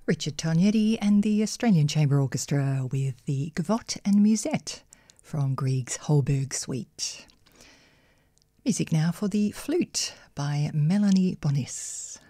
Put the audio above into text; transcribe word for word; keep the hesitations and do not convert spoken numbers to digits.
Richard Tognetti and the Australian Chamber Orchestra with the Gavotte and Musette from Grieg's Holberg Suite. Music now for the flute by Melanie Bonis.